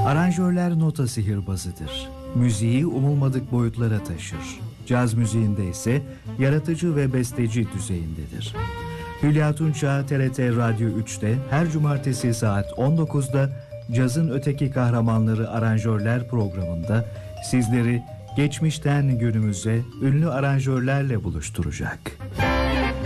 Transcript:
Aranjörler nota sihirbazıdır. Müziği umulmadık boyutlara taşır. Caz müziğinde ise yaratıcı ve besteci düzeyindedir. Hülya Tunça TRT Radyo 3'te her cumartesi saat 19'da Cazın Öteki Kahramanları Aranjörler programında sizleri geçmişten günümüze ünlü aranjörlerle buluşturacak.